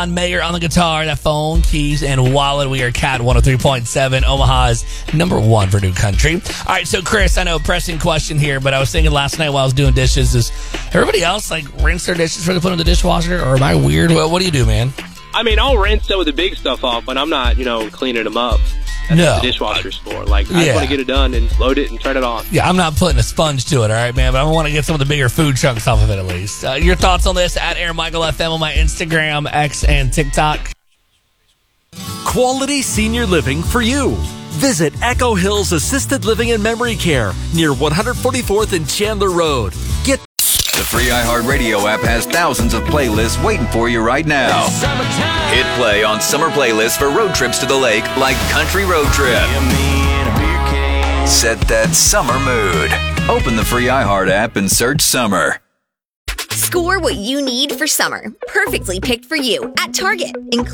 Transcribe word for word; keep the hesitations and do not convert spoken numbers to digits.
John Mayer on the guitar, that phone, keys, and wallet. We are Cat one oh three point seven, Omaha's number one for new country. All right, so Chris, I know pressing question here, but I was thinking last night while I was doing dishes, is everybody else like rinse their dishes before they put them in the dishwasher, or am I weird? What, what do you do, man? I mean, I'll rinse some of the big stuff off, but I'm not, you know, cleaning them up. That's no. what the dishwasher's for. Like, I Yeah. just want to get it done and load it and turn it on. Yeah, I'm not putting a sponge to it, all right, man, but I want to get some of the bigger food chunks off of it at least. Uh, your thoughts on this at Aaron Michael F M on my Instagram, X, and TikTok. Quality senior living for you. Visit Echo Hills Assisted Living and Memory Care near one forty-fourth and Chandler Road. Get The free iHeartRadio app has thousands of playlists waiting for you right now. Hit play on summer playlists for road trips to the lake like Country Road Trip. Set that summer mood. Open the free iHeart app and search summer. Score what you need for summer. Perfectly picked for you at Target. Including